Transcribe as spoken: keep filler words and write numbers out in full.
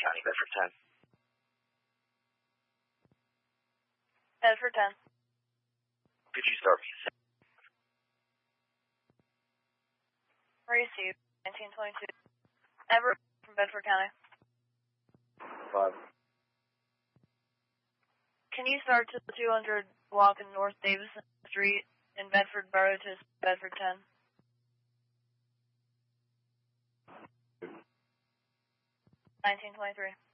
County, Bedford ten. Bedford ten. Could you start me? Received, nineteen twenty-two. Everett from Bedford County. Five. Can you start to the two hundred block in North Davison Street in Bedford Borough to Bedford ten? nineteen twenty-three.